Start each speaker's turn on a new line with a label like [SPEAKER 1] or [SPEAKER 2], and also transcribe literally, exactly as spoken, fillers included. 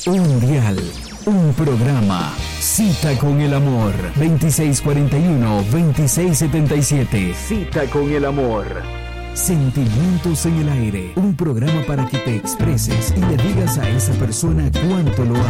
[SPEAKER 1] Un dial, un programa. Cita con el amor. veintiséis cuarenta y uno, veintiséis setenta y siete. Cita con el amor. Sentimientos en el aire. Un programa para que te expreses y le digas a esa persona cuánto lo